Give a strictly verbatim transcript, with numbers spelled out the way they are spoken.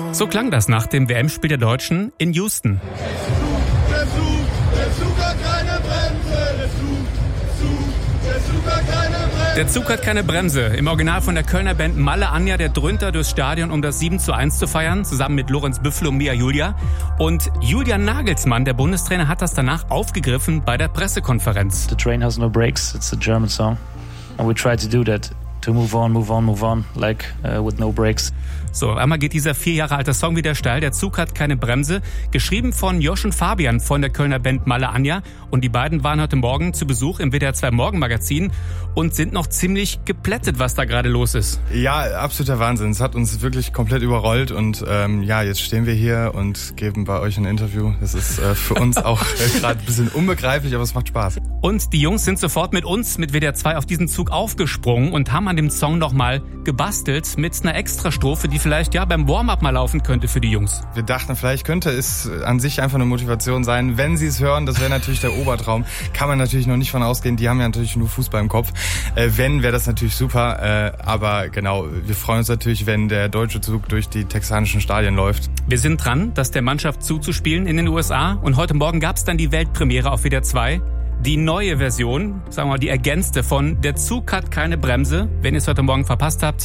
So klang das nach dem W M-Spiel der Deutschen in Houston. Der Zug, der Zug hat keine Bremse. Der Zug, Zug, der Zug hat keine Bremse. Der Zug hat keine Bremse. Im Original von der Kölner Band Malle Anja, der dröhnte durchs Stadion, um das sieben zu eins zu feiern, zusammen mit Lorenz Büffel und Mia Julia. Und Julian Nagelsmann, der Bundestrainer, hat das danach aufgegriffen bei der Pressekonferenz. The train has no brakes. It's a German song. And we try to do that. To move on, move on, move on, like uh, with no brakes. So, einmal geht dieser vier Jahre alte Song wieder steil. Der Zug hat keine Bremse. Geschrieben von Josh und Fabian von der Kölner Band Malle Anja. Und die beiden waren heute Morgen zu Besuch im W D R zwei Morgenmagazin und sind noch ziemlich geplättet, was da gerade los ist. Ja, absoluter Wahnsinn. Es hat uns wirklich komplett überrollt. Und ähm, ja, jetzt stehen wir hier und geben bei euch ein Interview. Das ist äh, für uns auch äh, gerade ein bisschen unbegreiflich, aber es macht Spaß. Und die Jungs sind sofort mit uns, mit W D R zwei, auf diesen Zug aufgesprungen und haben an dem Song nochmal gebastelt mit einer Extrastrophe, die vielleicht ja beim Warm-up mal laufen könnte für die Jungs. Wir dachten, vielleicht könnte es an sich einfach eine Motivation sein, wenn sie es hören. Das wäre natürlich der Obertraum. Kann man natürlich noch nicht von ausgehen. Die haben ja natürlich nur Fußball im Kopf. Äh, wenn, wäre das natürlich super. Äh, aber genau, wir freuen uns natürlich, wenn der deutsche Zug durch die texanischen Stadien läuft. Wir sind dran, das der Mannschaft zuzuspielen in den U S A. Und heute Morgen gab es dann die Weltpremiere auf W D R zwei. Die neue Version, sagen wir mal die ergänzte von Der Zug hat keine Bremse. Wenn ihr es heute Morgen verpasst habt,